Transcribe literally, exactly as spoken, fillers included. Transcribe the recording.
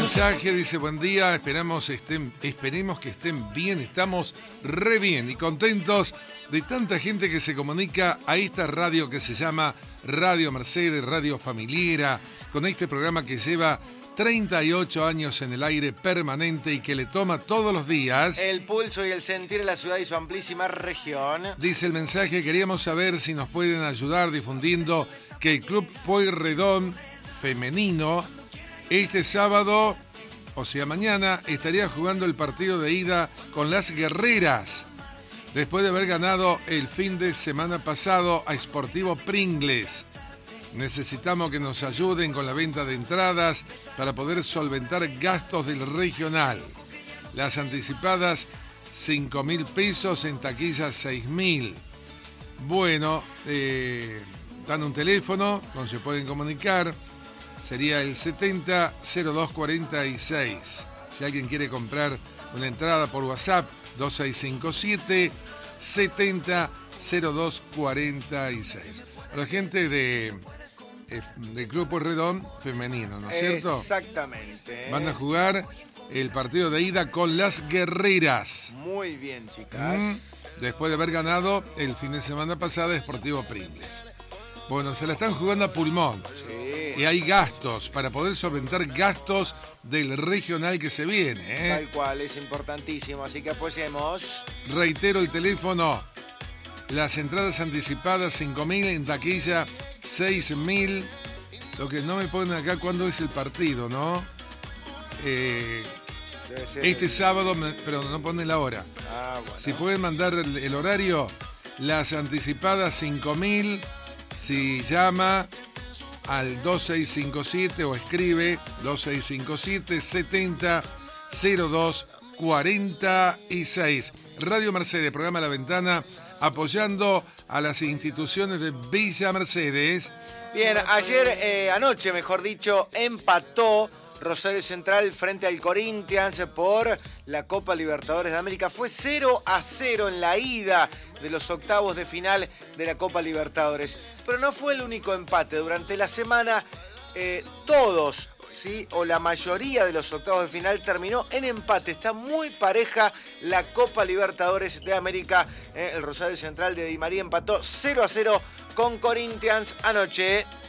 mensaje, dice, buen día, esperamos estén, esperemos que estén bien, estamos re bien y contentos de tanta gente que se comunica a esta radio que se llama Radio Mercedes, Radio Familiera, con este programa que lleva treinta y ocho años en el aire permanente y que le toma todos los días el pulso y el sentir de la ciudad y su amplísima región. Dice el mensaje, queríamos saber si nos pueden ayudar difundiendo que el Club Pueyrredón femenino este sábado, o sea mañana, estaría jugando el partido de ida con las Guerreras, después de haber ganado el fin de semana pasado a Sportivo Pringles. Necesitamos que nos ayuden con la venta de entradas para poder solventar gastos del regional. Las anticipadas, cinco mil pesos, en taquilla seis mil. Bueno, eh, dan un teléfono donde se pueden comunicar. Sería el setenta cero dos cuarenta y seis. Si alguien quiere comprar una entrada por WhatsApp, dos seis cinco siete setenta cero dos cuarenta y seis. La gente de, del Club Pueyrredón femenino, ¿no es cierto? Exactamente. Van a jugar el partido de ida con las Guerreras. Muy bien, chicas. Mm, después de haber ganado el fin de semana pasado Sportivo Pringles. Bueno, se la están jugando a pulmón. Sí. Y hay gastos, para poder solventar gastos del regional que se viene, ¿eh? Tal cual, es importantísimo, así que apoyemos. Reitero el teléfono, las entradas anticipadas cinco mil, en taquilla seis mil. Lo que no me ponen acá cuándo es el partido, ¿no? Eh, este el... sábado, pero no pone la hora. Ah, bueno. Si pueden mandar el, el horario, las anticipadas cinco mil, si llama al dos seis cinco siete o escribe dos seis cinco siete setenta cero dos cuarenta y seis. Radio Mercedes, programa La Ventana, apoyando a las instituciones de Villa Mercedes. Bien, ayer, eh, anoche mejor dicho, empató Rosario Central frente al Corinthians por la Copa Libertadores de América. Fue cero a cero en la ida de los octavos de final de la Copa Libertadores. Pero no fue el único empate. Durante la semana, eh, todos, ¿sí? o la mayoría de los octavos de final terminó en empate. Está muy pareja la Copa Libertadores de América. Eh, el Rosario Central de Di María empató cero a cero con Corinthians anoche.